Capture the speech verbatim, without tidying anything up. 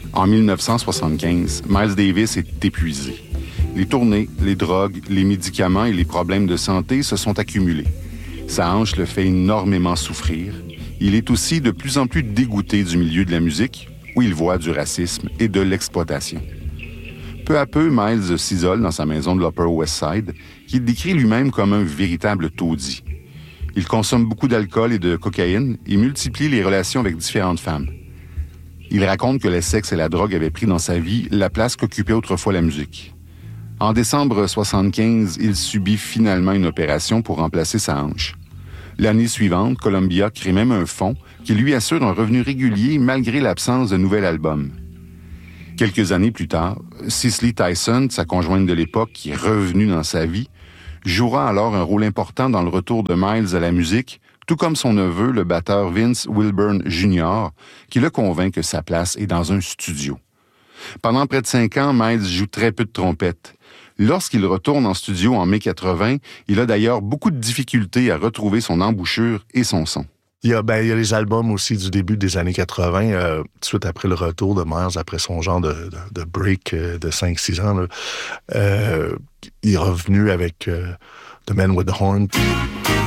En dix-neuf cent soixante-quinze, Miles Davis est épuisé. Les tournées, les drogues, les médicaments et les problèmes de santé se sont accumulés. Sa hanche le fait énormément souffrir. Il est aussi de plus en plus dégoûté du milieu de la musique, où il voit du racisme et de l'exploitation. Peu à peu, Miles s'isole dans sa maison de l'Upper West Side, qu'il décrit lui-même comme un véritable taudis. Il consomme beaucoup d'alcool et de cocaïne et multiplie les relations avec différentes femmes. Il raconte que le sexe et la drogue avaient pris dans sa vie la place qu'occupait autrefois la musique. En décembre soixante-quinze, il subit finalement une opération pour remplacer sa hanche. L'année suivante, Columbia crée même un fonds qui lui assure un revenu régulier malgré l'absence de nouvel album. Quelques années plus tard, Cicely Tyson, sa conjointe de l'époque qui est revenue dans sa vie, jouera alors un rôle important dans le retour de Miles à la musique, tout comme son neveu, le batteur Vince Wilburn junior, qui le convainc que sa place est dans un studio. Pendant près de cinq ans, Miles joue très peu de trompette. Lorsqu'il retourne en studio en mai quatre-vingts, il a d'ailleurs beaucoup de difficultés à retrouver son embouchure et son son. Il y a, ben, il y a les albums aussi du début des années quatre-vingts, euh, tout de suite après le retour de Miles, après son genre de, de, de break euh, de cinq six ans. Là, euh, il est revenu avec euh, The Man with the Horn.